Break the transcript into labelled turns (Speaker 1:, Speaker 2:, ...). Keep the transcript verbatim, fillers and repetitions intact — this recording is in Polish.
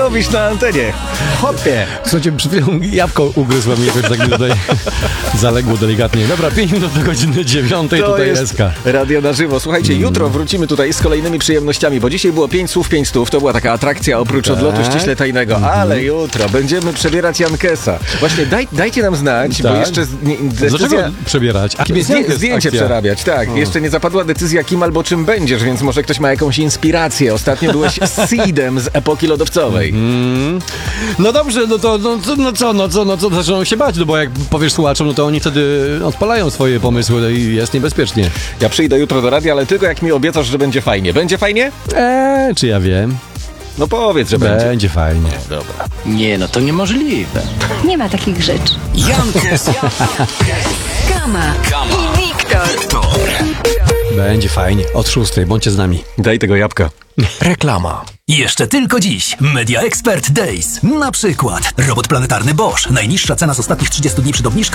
Speaker 1: robisz na antenie? Hopie.
Speaker 2: Słuchajcie, przed chwilą jabłko ugryzłem i jakoś tak mi tutaj zaległo delikatnie. Dobra, pięć minut do godziny dziewiątej,
Speaker 1: To
Speaker 2: tutaj
Speaker 1: jest
Speaker 2: Eska.
Speaker 1: Radio na żywo. Słuchajcie,
Speaker 2: Mm.
Speaker 1: jutro wrócimy tutaj z kolejnymi przyjemnościami, bo dzisiaj było pięć słów, pięć stów. To była taka atrakcja oprócz
Speaker 2: Tak.
Speaker 1: odlotu ściśle tajnego.
Speaker 2: Mhm.
Speaker 1: Ale jutro będziemy przebierać Jankesa. Właśnie daj, dajcie nam znać, bo
Speaker 2: Tak.
Speaker 1: jeszcze z, nie,
Speaker 2: Dlaczego
Speaker 1: decyzja...
Speaker 2: przebierać? A kim jest
Speaker 1: Zdję,
Speaker 2: Jankes?
Speaker 1: zdjęcie
Speaker 2: Akcja.
Speaker 1: przerabiać, tak.
Speaker 2: O.
Speaker 1: Jeszcze nie zapadła decyzja, kim albo czym będziesz, więc może ktoś ma jakąś inspirację. Ostatnio byłeś seedem z epoki lodowcowej.
Speaker 2: Mm. No dobrze, no to no, co, no co, no co, no co, zaczną się bać, no bo jak powiesz słuchaczom, no to oni wtedy odpalają swoje pomysły no i jest niebezpiecznie.
Speaker 1: Ja przyjdę jutro do radia, ale tylko jak mi obiecasz, że będzie fajnie. Będzie fajnie?
Speaker 2: Eee, czy ja wiem?
Speaker 1: No powiedz, że będzie.
Speaker 2: Będzie fajnie.
Speaker 1: Dobra.
Speaker 3: Nie, no to niemożliwe.
Speaker 4: Nie ma takich rzeczy.
Speaker 3: Jankes,
Speaker 4: Kama i Wiktor.
Speaker 2: Będzie fajnie. Od szóstej, bądźcie z nami.
Speaker 1: Daj tego jabłka.
Speaker 3: reklama.
Speaker 5: Jeszcze tylko dziś Media Expert Days. Na przykład robot planetarny Bosch. Najniższa cena z ostatnich trzydziestu dni przed obniżką